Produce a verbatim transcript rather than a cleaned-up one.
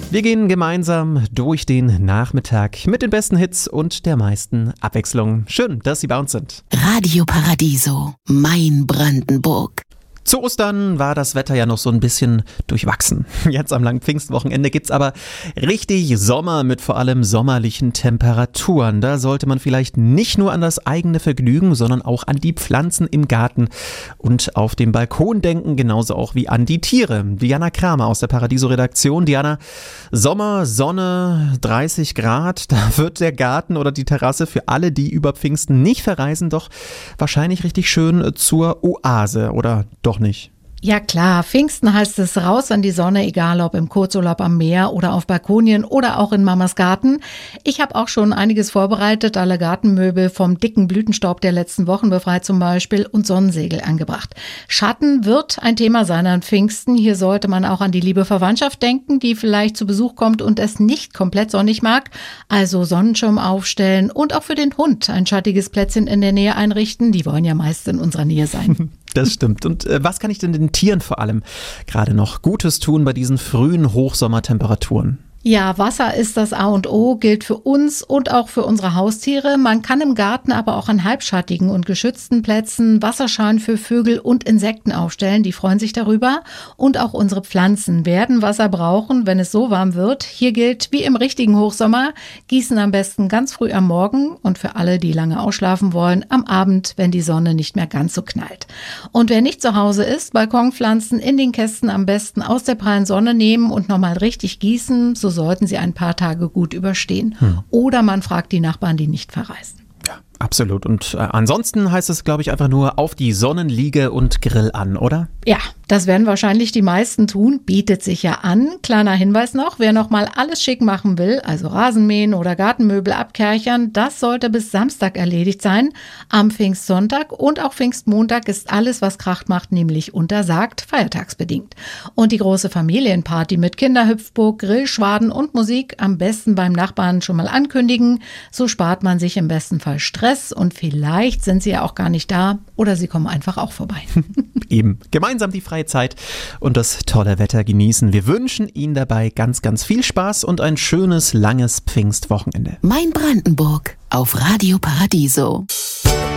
Wir gehen gemeinsam durch den Nachmittag mit den besten Hits und der meisten Abwechslung. Schön, dass Sie bei uns sind. Radio Paradiso, mein Brandenburg. Zu Ostern war das Wetter ja noch so ein bisschen durchwachsen. Jetzt am langen Pfingstwochenende gibt's aber richtig Sommer mit vor allem sommerlichen Temperaturen. Da sollte man vielleicht nicht nur an das eigene Vergnügen, sondern auch an die Pflanzen im Garten und auf dem Balkon denken, genauso auch wie an die Tiere. Diana Kramer aus der Paradiso-Redaktion. Diana, Sommer, Sonne, dreißig Grad, da wird der Garten oder die Terrasse für alle, die über Pfingsten nicht verreisen, doch wahrscheinlich richtig schön zur Oase, oder doch nicht? Ja klar, Pfingsten heißt es raus an die Sonne, egal ob im Kurzurlaub am Meer oder auf Balkonien oder auch in Mamas Garten. Ich habe auch schon einiges vorbereitet, alle Gartenmöbel vom dicken Blütenstaub der letzten Wochen befreit zum Beispiel und Sonnensegel angebracht. Schatten wird ein Thema sein an Pfingsten. Hier sollte man auch an die liebe Verwandtschaft denken, die vielleicht zu Besuch kommt und es nicht komplett sonnig mag. Also Sonnenschirm aufstellen und auch für den Hund ein schattiges Plätzchen in der Nähe einrichten. Die wollen ja meist in unserer Nähe sein. Das stimmt. Und äh, was kann ich denn den Tieren vor allem gerade noch Gutes tun bei diesen frühen Hochsommertemperaturen? Ja, Wasser ist das A und O, gilt für uns und auch für unsere Haustiere. Man kann im Garten aber auch an halbschattigen und geschützten Plätzen Wasserschalen für Vögel und Insekten aufstellen. Die freuen sich darüber. Und auch unsere Pflanzen werden Wasser brauchen, wenn es so warm wird. Hier gilt, wie im richtigen Hochsommer, gießen am besten ganz früh am Morgen und für alle, die lange ausschlafen wollen, am Abend, wenn die Sonne nicht mehr ganz so knallt. Und wer nicht zu Hause ist, Balkonpflanzen in den Kästen am besten aus der prallen Sonne nehmen und nochmal richtig gießen, so sollten sie ein paar Tage gut überstehen. Hm. Oder man fragt die Nachbarn, die nicht verreisen. Ja, absolut. Und äh, ansonsten heißt es, glaube ich, einfach nur auf die Sonnenliege und Grill an, oder? Ja, das werden wahrscheinlich die meisten tun, bietet sich ja an. Kleiner Hinweis noch, wer noch mal alles schick machen will, also Rasenmähen oder Gartenmöbel abkerchern, das sollte bis Samstag erledigt sein. Am Pfingstsonntag und auch Pfingstmontag ist alles, was Krach macht, nämlich untersagt, feiertagsbedingt. Und die große Familienparty mit Kinderhüpfburg, Grillschwaden und Musik am besten beim Nachbarn schon mal ankündigen. So spart man sich im besten Fall Stress und vielleicht sind sie ja auch gar nicht da oder sie kommen einfach auch vorbei. Eben, gemeinsam die freie Zeit und das tolle Wetter genießen. Wir wünschen Ihnen dabei ganz, ganz viel Spaß und ein schönes, langes Pfingstwochenende. Mein Brandenburg auf Radio Paradiso.